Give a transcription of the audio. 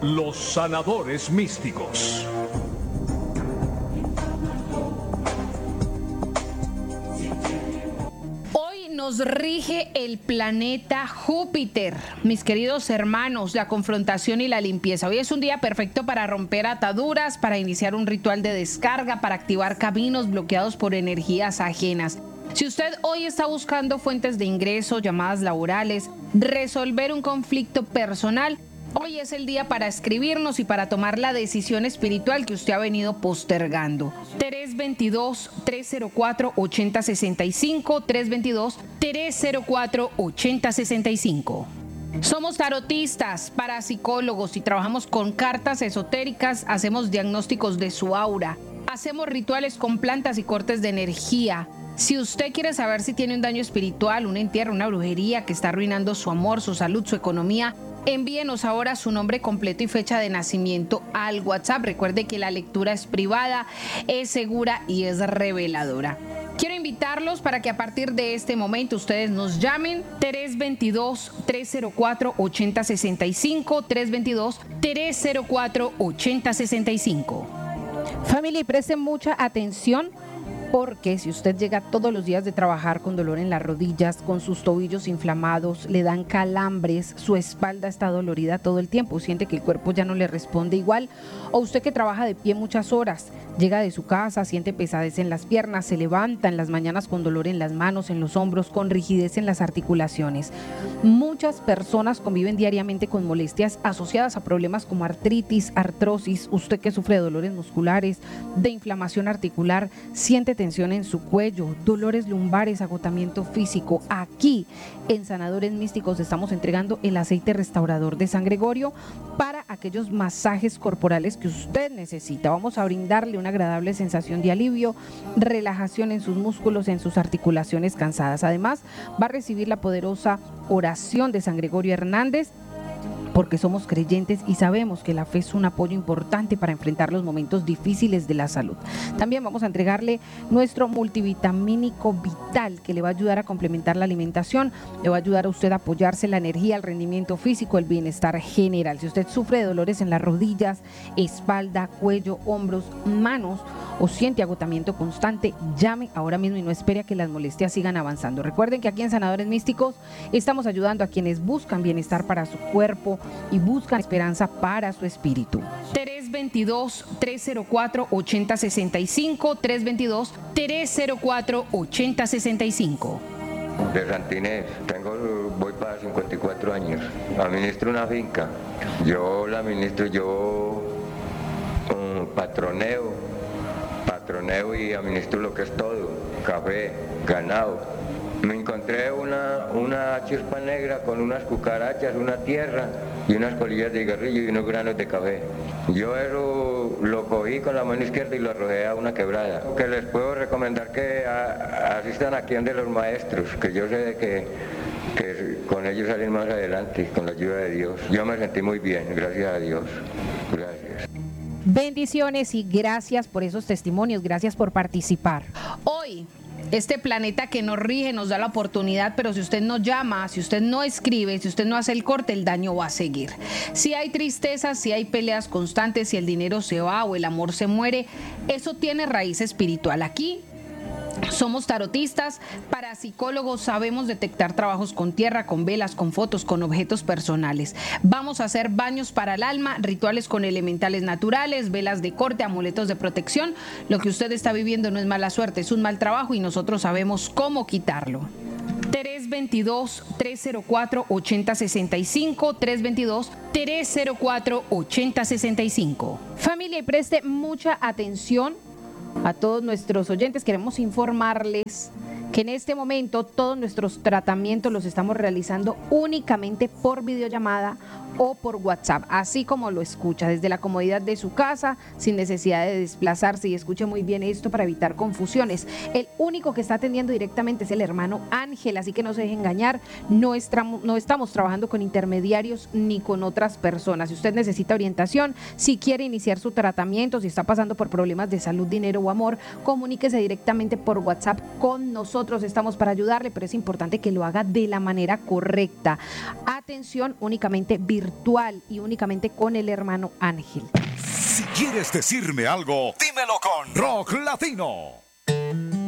Los sanadores místicos. Nos rige el planeta Júpiter, mis queridos hermanos, la confrontación y la limpieza. Hoy es un día perfecto para romper ataduras, para iniciar un ritual de descarga, para activar caminos bloqueados por energías ajenas. Si usted hoy está buscando fuentes de ingreso, llamadas laborales, resolver un conflicto personal, hoy es el día para escribirnos y para tomar la decisión espiritual que usted ha venido postergando. 322-304-8065, 322-304-8065. Somos tarotistas, parapsicólogos y trabajamos con cartas esotéricas, hacemos diagnósticos de su aura, hacemos rituales con plantas y cortes de energía. Si usted quiere saber si tiene un daño espiritual, un entierro, una brujería que está arruinando su amor, su salud, su economía, envíenos ahora su nombre completo y fecha de nacimiento al WhatsApp. Recuerde que la lectura es privada, es segura y es reveladora. Quiero invitarlos para que a partir de este momento ustedes nos llamen 322-304-8065, 322-304-8065. Familia, y presten mucha atención, porque si usted llega todos los días de trabajar con dolor en las rodillas, con sus tobillos inflamados, le dan calambres, su espalda está dolorida todo el tiempo, siente que el cuerpo ya no le responde igual, o usted que trabaja de pie muchas horas, llega de su casa, siente pesadez en las piernas, se levanta en las mañanas con dolor en las manos, en los hombros, con rigidez en las articulaciones. Muchas personas conviven diariamente con molestias asociadas a problemas como artritis, artrosis. Usted que sufre de dolores musculares, de inflamación articular, siente tensión en su cuello, dolores lumbares, agotamiento físico. Aquí en Sanadores Místicos estamos entregando el aceite restaurador de San Gregorio para aquellos masajes corporales que usted necesita. Vamos a brindarle una agradable sensación de alivio, relajación en sus músculos, en sus articulaciones cansadas. Además, va a recibir la poderosa oración de San Gregorio Hernández, porque somos creyentes y sabemos que la fe es un apoyo importante para enfrentar los momentos difíciles de la salud. También vamos a entregarle nuestro multivitamínico vital, que le va a ayudar a complementar la alimentación, le va a ayudar a usted a apoyarse en la energía, el rendimiento físico, el bienestar general. Si usted sufre de dolores en las rodillas, espalda, cuello, hombros, manos o siente agotamiento constante, llame ahora mismo y no espere a que las molestias sigan avanzando. Recuerden que aquí en Sanadores Místicos estamos ayudando a quienes buscan bienestar para su cuerpo y buscan esperanza para su espíritu. 322-304-8065, 322-304-8065. De Santinés, voy para 54 años, administro una finca, yo la administro, patroneo y administro lo que es todo, café, ganado. Me encontré una chispa negra con unas cucarachas, una tierra y unas colillas de cigarrillo y unos granos de café. Yo eso lo cogí con la mano izquierda y lo arrojé a una quebrada. Que les puedo recomendar que asistan aquí de los maestros, que yo sé que con ellos salen más adelante, con la ayuda de Dios. Yo me sentí muy bien, gracias a Dios. Gracias. Bendiciones y gracias por esos testimonios, gracias por participar. Hoy este planeta que nos rige nos da la oportunidad, pero si usted no llama, si usted no escribe, si usted no hace el corte, el daño va a seguir. Si hay tristeza, si hay peleas constantes, si el dinero se va o el amor se muere, eso tiene raíz espiritual. Aquí somos tarotistas, parapsicólogos, sabemos detectar trabajos con tierra, con velas, con fotos, con objetos personales. Vamos a hacer baños para el alma, rituales con elementales naturales, velas de corte, amuletos de protección. Lo que usted está viviendo no es mala suerte, es un mal trabajo y nosotros sabemos cómo quitarlo. 322-304-8065, 322-304-8065. Familia, y preste mucha atención a todos nuestros oyentes. Queremos informarles que en este momento todos nuestros tratamientos los estamos realizando únicamente por videollamada o por WhatsApp, así como lo escucha, desde la comodidad de su casa, sin necesidad de desplazarse. Y escuche muy bien esto para evitar confusiones. El único que está atendiendo directamente es el hermano Ángel, así que no se deje engañar, no estamos trabajando con intermediarios ni con otras personas. Si usted necesita orientación, si quiere iniciar su tratamiento, si está pasando por problemas de salud, dinero o amor, comuníquese directamente por WhatsApp con nosotros. Estamos para ayudarle, pero es importante que lo haga de la manera correcta. Atención, únicamente virtual. virtual y únicamente con el hermano Ángel. Si quieres decirme algo, dímelo con Rock Latino.